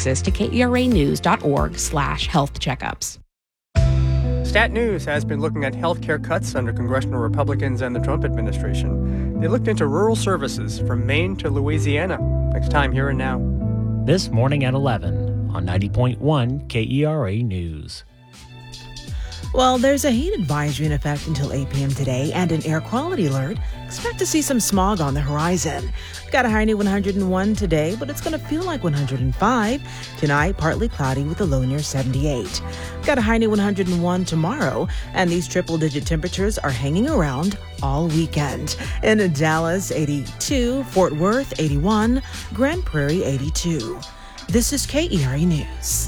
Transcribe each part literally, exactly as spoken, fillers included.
access to keranews.org slash health checkups. Stat News has been looking at health care cuts under congressional Republicans and the Trump administration. They looked into rural services from Maine to Louisiana. Next time, Here and Now. This morning at eleven on ninety point one K E R A News. Well, there's a heat advisory in effect until eight p.m. today and an air quality alert. Expect to see some smog on the horizon. Got a high near one hundred one today, but it's going to feel like one hundred five. Tonight, partly cloudy with a low near seventy-eight. Got a high near one hundred one tomorrow, and these triple-digit temperatures are hanging around all weekend. In Dallas, eighty-two, Fort Worth, eighty-one, Grand Prairie, eighty-two. This is K E R A News.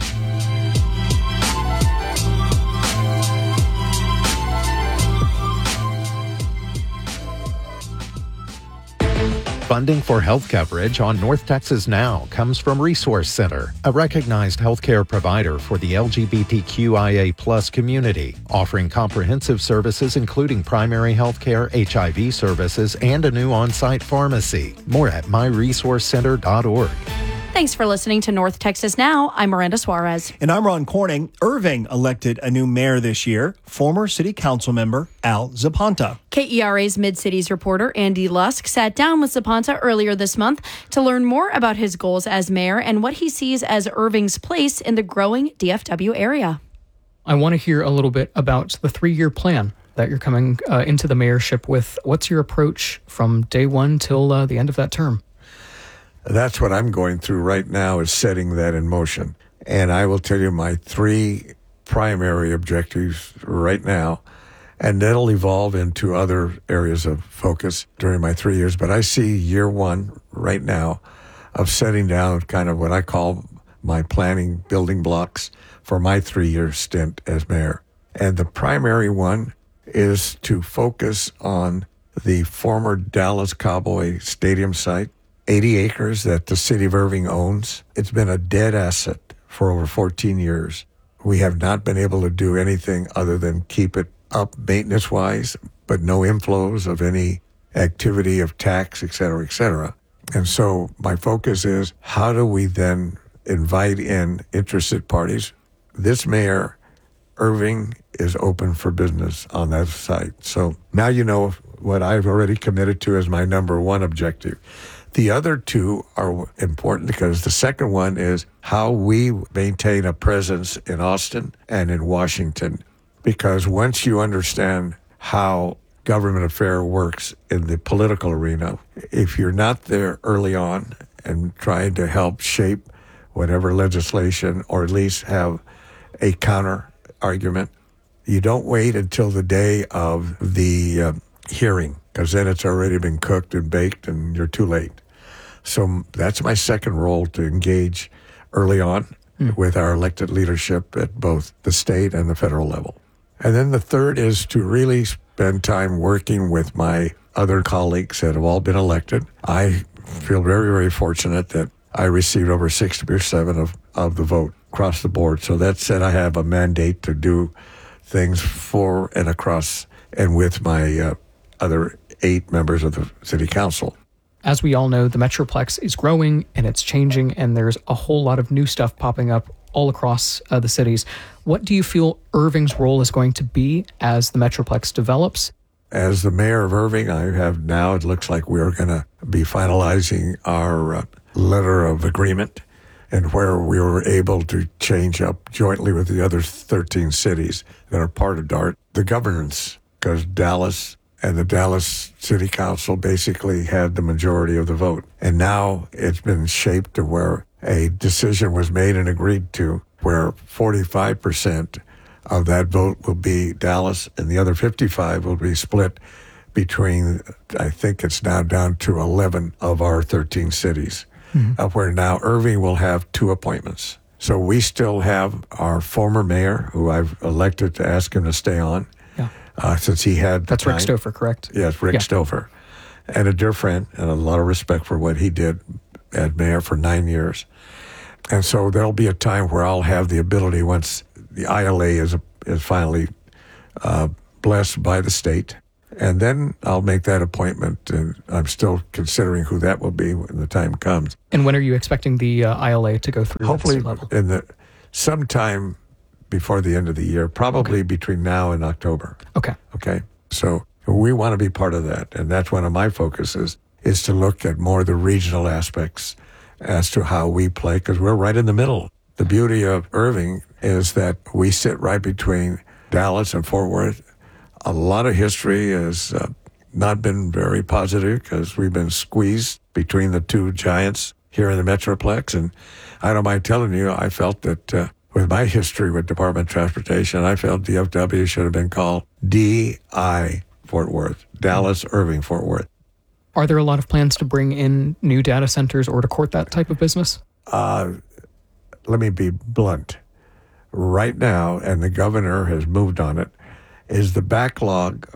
Funding for health coverage on North Texas Now comes from Resource Center, a recognized healthcare provider for the L G B T Q I A plus community, offering comprehensive services including primary health care, H I V services, and a new on-site pharmacy. More at my resource center dot org. Thanks for listening to North Texas Now. I'm Miranda Suarez. And I'm Ron Corning. Irving elected a new mayor this year, former city council member Al Zapanta. K E R A's Mid-Cities reporter Andy Lusk sat down with Zapanta earlier this month to learn more about his goals as mayor and what he sees as Irving's place in the growing D F W area. I want to hear a little bit about the three-year plan that you're coming uh, into the mayorship with. What's your approach from day one till uh, the end of that term? That's what I'm going through right now, is setting that in motion. And I will tell you my three primary objectives right now, and that'll evolve into other areas of focus during my three years. But I see year one right now of setting down kind of what I call my planning building blocks for my three-year stint as mayor. And the primary one is to focus on the former Dallas Cowboy Stadium site, eighty acres that the city of Irving owns. It's been a dead asset for over fourteen years. We have not been able to do anything other than keep it up maintenance-wise, but no inflows of any activity of tax, et cetera, et cetera. And so my focus is, how do we then invite in interested parties? This mayor, Irving, is open for business on that site. So now you know what I've already committed to as my number one objective. The other two are important because the second one is how we maintain a presence in Austin and in Washington. Because once you understand how government affair works in the political arena, if you're not there early on and trying to help shape whatever legislation, or at least have a counter argument, you don't wait until the day of the uh, hearing, because then it's already been cooked and baked and you're too late. So that's my second role, to engage early on mm. with our elected leadership at both the state and the federal level. And then the third is to really spend time working with my other colleagues that have all been elected. I feel very, very fortunate that I received over sixty percent of, of the vote across the board. So that said, I have a mandate to do things for and across and with my uh, other eight members of the city council. As we all know, the Metroplex is growing and it's changing, and there's a whole lot of new stuff popping up all across uh, the cities. What do you feel Irving's role is going to be as the Metroplex develops? As the mayor of Irving, I have now, it looks like we're going to be finalizing our uh, letter of agreement, and where we were able to change up jointly with the other thirteen cities that are part of DART, the governance, because Dallas and the Dallas City Council basically had the majority of the vote. And now it's been shaped to where a decision was made and agreed to, where forty-five percent of that vote will be Dallas and the other fifty-five will be split between, I think it's now down to eleven of our thirteen cities, mm-hmm. uh, where now Irving will have two appointments. So we still have our former mayor, who I've elected to ask him to stay on. Uh, since he had That's time. Rick Stouffer, correct? Yes, Rick yeah. Stouffer. And a dear friend, and a lot of respect for what he did as mayor for nine years. And so there'll be a time where I'll have the ability, once the I L A is is finally uh, blessed by the state, And then I'll make that appointment, and I'm still considering who that will be when the time comes. And when are you expecting the uh, I L A to go through? Hopefully, level? in the sometime before the end of the year, probably okay. between now and October. Okay. Okay. So we want to be part of that, and that's one of my focuses is to look at more of the regional aspects as to how we play, because we're right in the middle. The beauty of Irving is that we sit right between Dallas and Fort Worth. A lot of history has uh, not been very positive because we've been squeezed between the two giants here in the Metroplex. And I don't mind telling you, I felt that uh, with my history with Department of Transportation, I felt D F W should have been called D I Fort Worth, Dallas, Irving, Fort Worth. Are there a lot of plans to bring in new data centers or to court that type of business? Uh, let me be blunt. Right now, and the governor has moved on it, is the backlog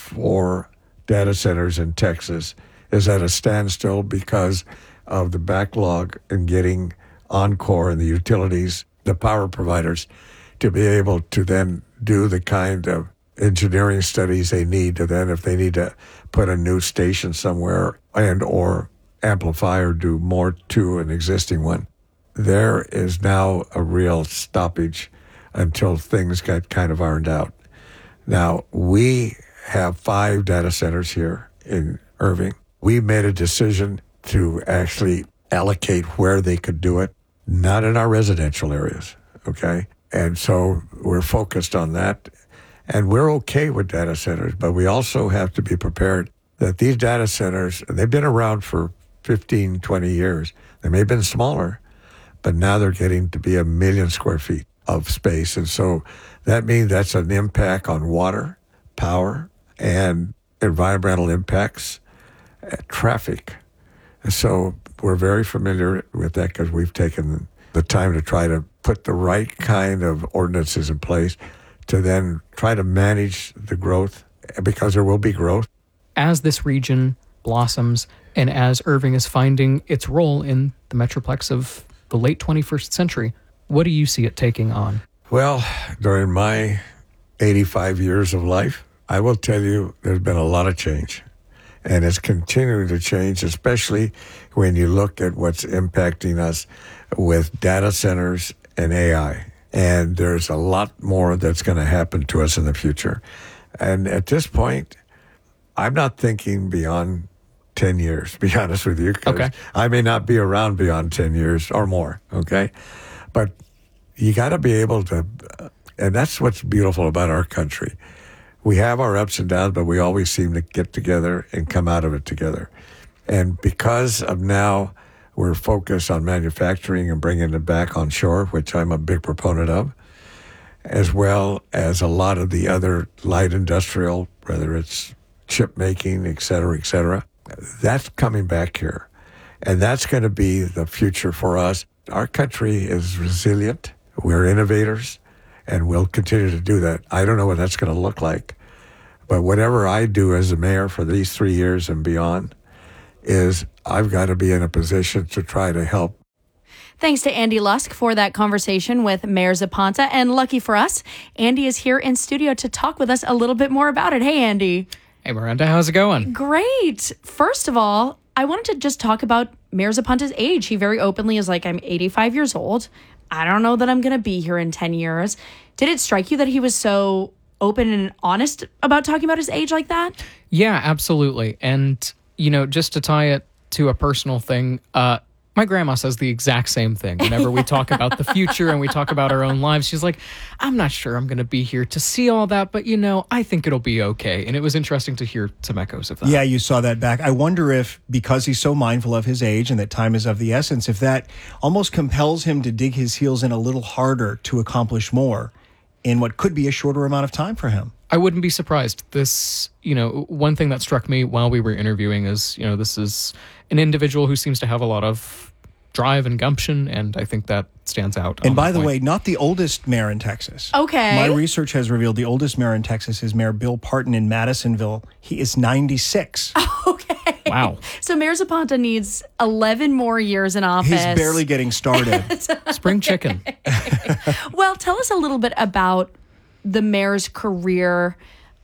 for data centers in Texas is at a standstill because of the backlog in getting Oncor and the utilities, the power providers, to be able to then do the kind of engineering studies they need to then, if they need to put a new station somewhere and or amplify or do more to an existing one. There is now a real stoppage until things get kind of ironed out. Now, we have five data centers here in Irving. We made a decision to actually allocate where they could do it, not in our residential areas, okay? And so we're focused on that. And we're okay with data centers, but we also have to be prepared that these data centers, they've been around for fifteen, twenty years. They may have been smaller, but now they're getting to be a million square feet of space. And so that means that's an impact on water, power, and environmental impacts, uh, traffic. And so we're very familiar with that because we've taken the time to try to put the right kind of ordinances in place to then try to manage the growth, because there will be growth. As this region blossoms and as Irving is finding its role in the Metroplex of the late twenty-first century, what do you see it taking on? Well, during my eighty-five years of life, I will tell you there's been a lot of change. And it's continuing to change, especially when you look at what's impacting us with data centers and A I. And there's a lot more that's going to happen to us in the future. And at this point, I'm not thinking beyond ten years, to be honest with you, because okay. I may not be around beyond ten years or more, okay? But you got to be able to, and that's what's beautiful about our country. We have our ups and downs, but we always seem to get together and come out of it together. And because of now we're focused on manufacturing and bringing it back on shore, which I'm a big proponent of, as well as a lot of the other light industrial, whether it's chip making, et cetera, et cetera, that's coming back here. And that's going to be the future for us. Our country is resilient. We're innovators, and we'll continue to do that. I don't know what that's going to look like, but whatever I do as a mayor for these three years and beyond is I've got to be in a position to try to help. Thanks to Andy Lusk for that conversation with Mayor Zaponta. And lucky for us, Andy is here in studio to talk with us a little bit more about it. Hey, Andy. Hey, Miranda. How's it going? Great. First of all, I wanted to just talk about Mayor Zaponta's age. He very openly is like, I'm eighty-five years old. I don't know that I'm going to be here in ten years. Did it strike you that he was so open and honest about talking about his age like that? Yeah, absolutely. And, you know, just to tie it to a personal thing, uh, my grandma says the exact same thing. Whenever we talk about the future and we talk about our own lives, she's like, I'm not sure I'm going to be here to see all that, but, you know, I think it'll be okay. And it was interesting to hear some echoes of that. Yeah, you saw that back. I wonder if, because he's so mindful of his age and that time is of the essence, if that almost compels him to dig his heels in a little harder to accomplish more in what could be a shorter amount of time for him. I wouldn't be surprised. This, you know, one thing that struck me while we were interviewing is, you know, this is an individual who seems to have a lot of drive and gumption, and I think that stands out. And by the way, not the oldest mayor in Texas. Okay. My research has revealed the oldest mayor in Texas is Mayor Bill Parton in Madisonville. He is ninety-six. Okay. Wow. So Mayor Zaponta needs eleven more years in office. He's barely getting started. Spring chicken. Well, tell us a little bit about the mayor's career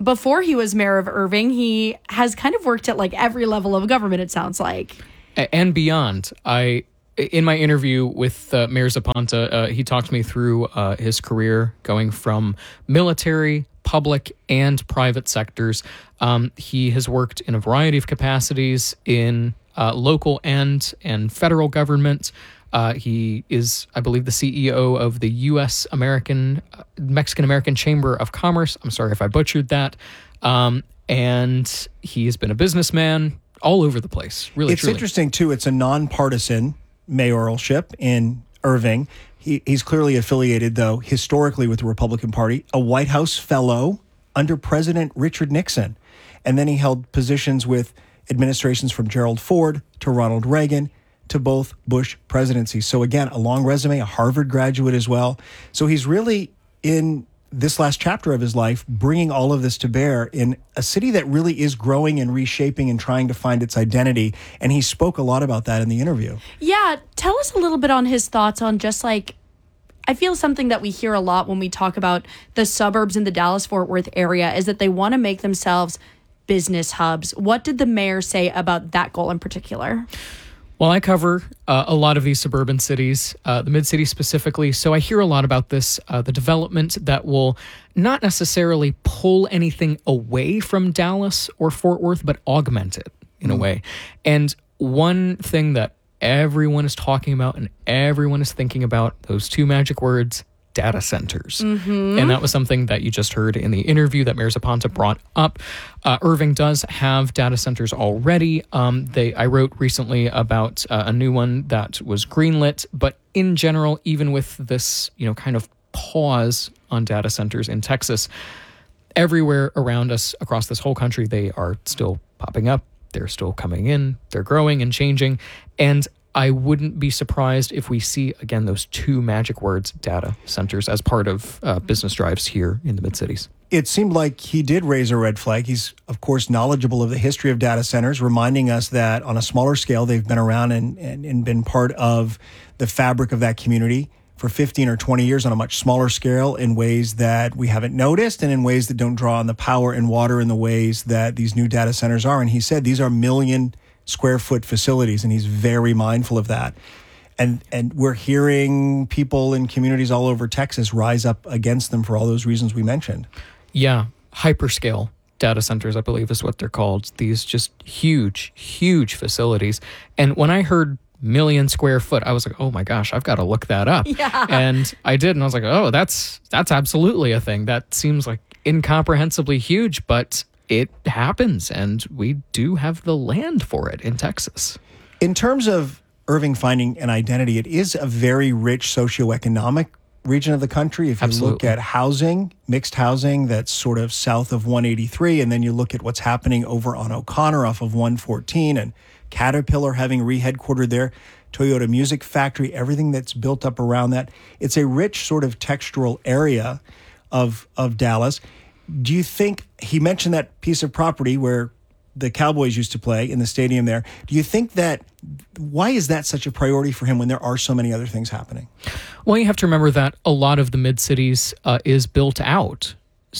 before he was mayor of Irving, he has kind of worked at like every level of government, it sounds like. And beyond. I, in my interview with uh, Mayor Zapanta, uh, he talked me through uh, his career going from military, public, and private sectors. Um, he has worked in a variety of capacities in uh, local and, and federal government. Uh, he is, I believe, the C E O of the U S American, uh, Mexican-American Chamber of Commerce. I'm sorry if I butchered that. Um, and he has been a businessman all over the place, really, It's truly. interesting, too. It's a nonpartisan mayoralship in Irving. He, he's clearly affiliated, though, historically with the Republican Party, a White House fellow under President Richard Nixon. And then he held positions with administrations from Gerald Ford to Ronald Reagan to both Bush presidencies. So again, a long resume, a Harvard graduate as well. So he's really, in this last chapter of his life, bringing all of this to bear in a city that really is growing and reshaping and trying to find its identity. And he spoke a lot about that in the interview. Yeah, tell us a little bit on his thoughts on just like, I feel something that we hear a lot when we talk about the suburbs in the Dallas-Fort Worth area is that they want to make themselves business hubs. What did the mayor say about that goal in particular? Well, I cover uh, a lot of these suburban cities, uh, the mid-city specifically, so I hear a lot about this, uh, the development that will not necessarily pull anything away from Dallas or Fort Worth, but augment it in mm. a way. And one thing that everyone is talking about and everyone is thinking about, those two magic words, data centers. Mm-hmm. And that was something that you just heard in the interview that Mayor Zapanta brought up. Uh, Irving does have data centers already. Um, they I wrote recently about uh, a new one that was greenlit, but in general, even with this, you know, kind of pause on data centers in Texas, everywhere around us across this whole country, they are still popping up. They're still coming in. They're growing and changing. And I wouldn't be surprised if we see, again, those two magic words, data centers, as part of uh, business drives here in the mid-cities. It seemed like he did raise a red flag. He's, of course, knowledgeable of the history of data centers, reminding us that on a smaller scale, they've been around and, and, and been part of the fabric of that community for fifteen or twenty years on a much smaller scale in ways that we haven't noticed and in ways that don't draw on the power and water in the ways that these new data centers are. And he said these are million square foot facilities, and he's very mindful of that. And and we're hearing people in communities all over Texas rise up against them for all those reasons we mentioned. Yeah, hyperscale data centers, I believe is what they're called. These just huge, huge facilities. And when I heard million square foot, I was like, oh my gosh, I've got to look that up. Yeah. And I did, and I was like, oh, that's that's absolutely a thing. That seems like incomprehensibly huge, but it happens, and we do have the land for it in Texas. In terms of Irving finding an identity, it is a very rich socioeconomic region of the country. If you Absolutely. look at housing, mixed housing, that's sort of south of one eighty-three, and then you look at what's happening over on O'Connor off of one fourteen, and Caterpillar having re-headquartered there, Toyota Music Factory, everything that's built up around that. It's a rich sort of textural area of of Dallas. Do you think, he mentioned that piece of property where the Cowboys used to play in the stadium there. Do you think that, why is that such a priority for him when there are so many other things happening? Well, you have to remember that a lot of the mid-cities uh, is built out.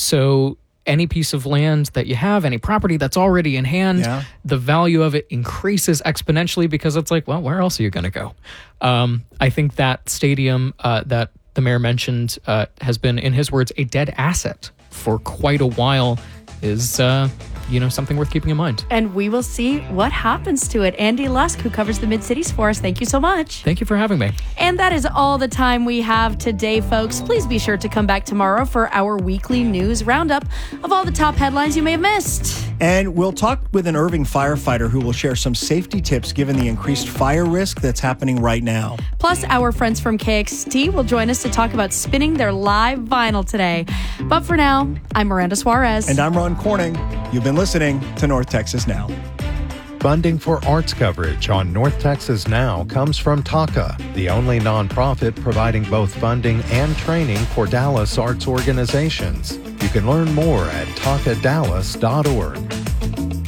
So any piece of land that you have, any property that's already in hand, yeah. the value of it increases exponentially because it's like, well, where else are you going to go? Um, I think that stadium uh, that the mayor mentioned uh, has been, in his words, a dead asset for quite a while, is uh, you know, something worth keeping in mind. And we will see what happens to it. Andy Lusk, who covers the Mid-Cities for us, thank you so much. Thank you for having me. And that is all the time we have today, folks. Please be sure to come back tomorrow for our weekly news roundup of all the top headlines you may have missed. And we'll talk with an Irving firefighter who will share some safety tips given the increased fire risk that's happening right now. Plus, our friends from K X T will join us to talk about spinning their live vinyl today. But for now, I'm Miranda Suarez. And I'm Ron Corning. You've been listening to North Texas Now. Funding for arts coverage on North Texas Now comes from TACA, the only nonprofit providing both funding and training for Dallas arts organizations. You can learn more at taca dallas dot org.